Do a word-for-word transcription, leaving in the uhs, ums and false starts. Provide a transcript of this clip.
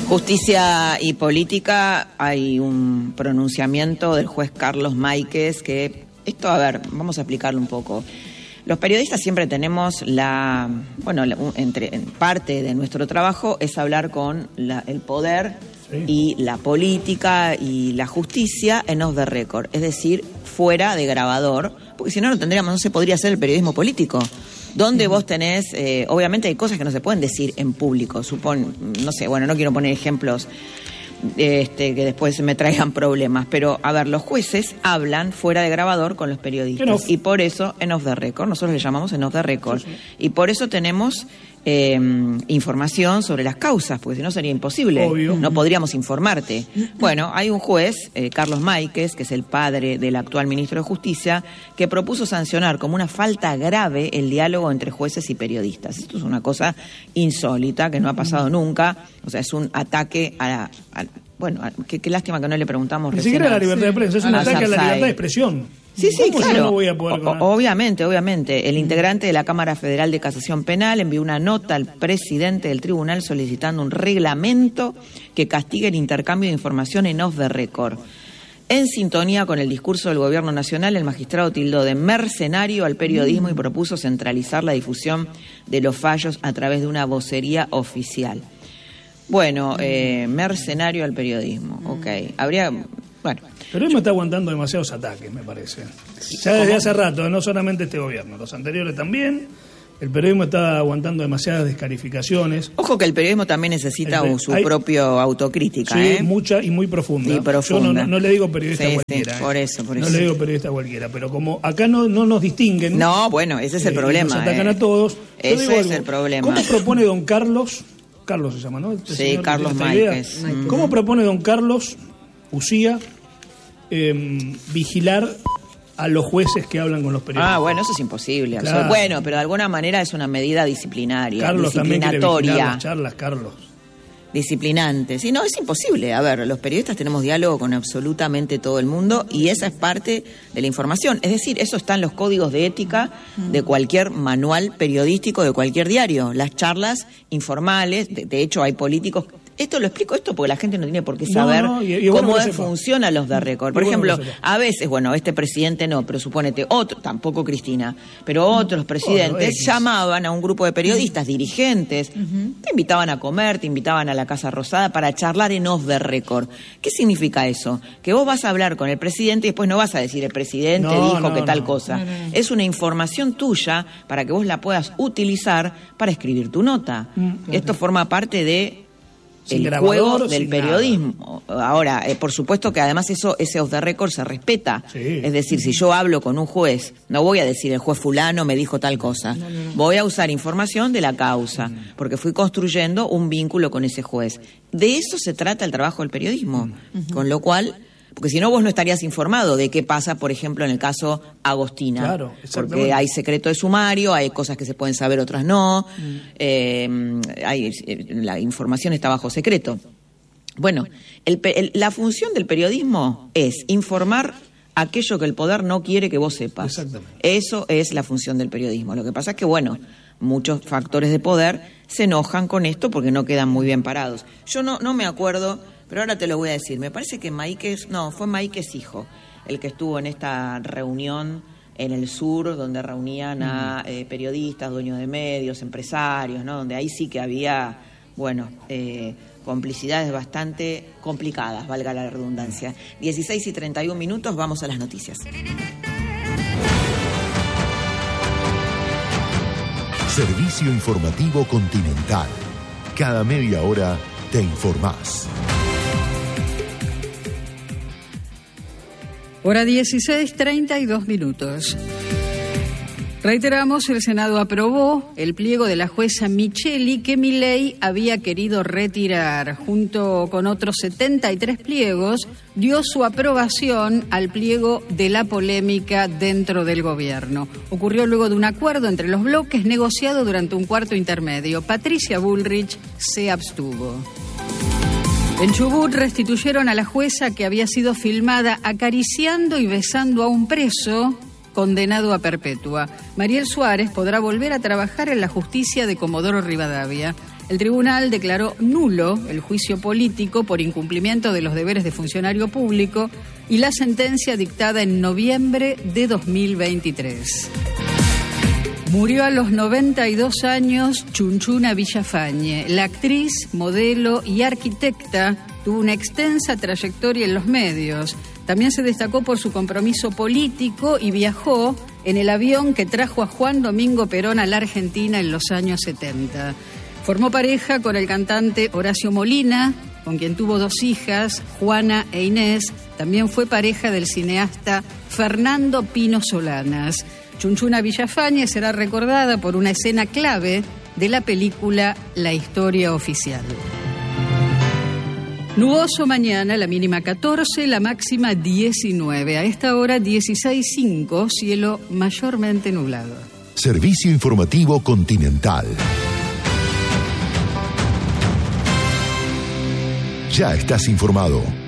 Justicia y política, hay un pronunciamiento del juez Carlos Máiquez que, esto, a ver, vamos a explicarlo un poco. Los periodistas siempre tenemos la, bueno, la, entre, en parte de nuestro trabajo es hablar con la, el poder sí. y la política y la justicia en off the record, es decir, fuera de grabador, porque si no, no tendríamos, no se podría hacer el periodismo político. Donde vos tenés, eh, obviamente hay cosas que no se pueden decir en público, supon, no sé, bueno, no quiero poner ejemplos este, que después me traigan problemas, pero a ver, los jueces hablan fuera de grabador con los periodistas y por eso en off the record, nosotros le llamamos en off the record, sí, sí. y por eso tenemos eh, información sobre las causas, porque si no sería imposible, obvio. No podríamos informarte. Bueno, hay un juez, eh, Carlos Máiquez, que es el padre del actual ministro de Justicia, que propuso sancionar como una falta grave el diálogo entre jueces y periodistas. Esto es una cosa insólita, que no ha pasado nunca, o sea, es un ataque a la... A, bueno, a, qué, qué lástima que no le preguntamos Ni siquiera a la libertad sí. de prensa, es un ataque a la libertad de expresión. Sí, sí, claro. No voy a poder o, obviamente, obviamente. El integrante de la Cámara Federal de Casación Penal envió una nota al presidente del tribunal solicitando un reglamento que castigue el intercambio de información en off the record. En sintonía con el discurso del Gobierno Nacional, el magistrado tildó de mercenario al periodismo y propuso centralizar la difusión de los fallos a través de una vocería oficial. Bueno, eh, mercenario al periodismo, ok. Habría... Bueno. El periodismo está aguantando demasiados ataques, me parece. Ya desde ¿Cómo? hace rato, no solamente este gobierno, los anteriores también. El periodismo está aguantando demasiadas descalificaciones. Ojo que el periodismo también necesita el, su hay, propio autocrítica. Sí, ¿eh? mucha y muy profunda. Y profunda. Yo no, no, no le digo periodista sí, cualquiera. Sí, por eso, por no eso. le digo periodista cualquiera, pero como acá no, no nos distinguen... No, bueno, ese es el eh, problema. Nos atacan eh. a todos. Ese digo es algo, el problema. ¿Cómo propone don Carlos... Carlos se llama, ¿no? Este sí, Carlos Máiquez. Mm. ¿Cómo propone don Carlos Ucía eh, vigilar a los jueces que hablan con los periodistas? Ah, bueno, eso es imposible. Claro. Bueno, pero de alguna manera es una medida disciplinaria, Carlos disciplinatoria. También quiere vigilar las charlas, Carlos. Disciplinante. Sí, no, es imposible. A ver, los periodistas tenemos diálogo con absolutamente todo el mundo y esa es parte de la información. Es decir, eso está en los códigos de ética de cualquier manual periodístico, de cualquier diario. Las charlas informales, de, de hecho hay políticos... Esto lo explico esto porque la gente no tiene por qué saber no, no, y, y cómo bueno funcionan los de récord. Por ejemplo, bueno a veces, bueno, este presidente no, pero supónete, otro, tampoco Cristina, pero otros presidentes oh, no, llamaban a un grupo de periodistas, dirigentes, uh-huh. te invitaban a comer, te invitaban a la Casa Rosada para charlar en off the record. ¿Qué significa eso? Que vos vas a hablar con el presidente y después no vas a decir el presidente no, dijo no, que tal no. cosa. No, no, no. Es una información tuya para que vos la puedas utilizar para escribir tu nota. Uh-huh. Esto forma parte de el juego del periodismo. Nada. Ahora, eh, por supuesto que además eso ese off the record se respeta. Sí. Es decir, si yo hablo con un juez, no voy a decir el juez fulano me dijo tal cosa. No, no, no. Voy a usar información de la causa, porque fui construyendo un vínculo con ese juez. De eso se trata el trabajo del periodismo. Uh-huh. Con lo cual... Porque si no, vos no estarías informado de qué pasa, por ejemplo, en el caso Agostina. Claro, porque hay secreto de sumario, hay cosas que se pueden saber, otras no. Mm. Eh, hay, la información está bajo secreto. Bueno, el, el, la función del periodismo es informar aquello que el poder no quiere que vos sepas. Exactamente. Eso es la función del periodismo. Lo que pasa es que, bueno, muchos factores de poder se enojan con esto porque no quedan muy bien parados. Yo no, no me acuerdo... Pero ahora te lo voy a decir. Me parece que Máiquez, no, fue Máiquez hijo, el que estuvo en esta reunión en el sur, donde reunían a eh, periodistas, dueños de medios, empresarios, ¿no? Donde ahí sí que había, bueno, eh, complicidades bastante complicadas, valga la redundancia. dieciséis y treinta y un minutos, vamos a las noticias. Servicio Informativo Continental. Cada media hora te informás. Hora dieciséis, treinta y dos minutos. Reiteramos, el Senado aprobó el pliego de la jueza Micheli que Milei había querido retirar. Junto con otros setenta y tres pliegos, dio su aprobación al pliego de la polémica dentro del gobierno. Ocurrió luego de un acuerdo entre los bloques negociado durante un cuarto intermedio. Patricia Bullrich se abstuvo. En Chubut restituyeron a la jueza que había sido filmada acariciando y besando a un preso condenado a perpetua. Mariel Suárez podrá volver a trabajar en la justicia de Comodoro Rivadavia. El tribunal declaró nulo el juicio político por incumplimiento de los deberes de funcionario público y la sentencia dictada en noviembre de dos mil veintitrés. Murió a los noventa y dos años Chunchuna Villafañe. La actriz, modelo y arquitecta tuvo una extensa trayectoria en los medios. También se destacó por su compromiso político y viajó en el avión que trajo a Juan Domingo Perón a la Argentina en los años setenta. Formó pareja con el cantante Horacio Molina, con quien tuvo dos hijas, Juana e Inés. También fue pareja del cineasta Fernando Pino Solanas. Chunchuna Villafañe será recordada por una escena clave de la película La Historia Oficial. Nuboso mañana, la mínima catorce, la máxima diecinueve. A esta hora dieciséis cinco, cielo mayormente nublado. Servicio Informativo Continental. Ya estás informado.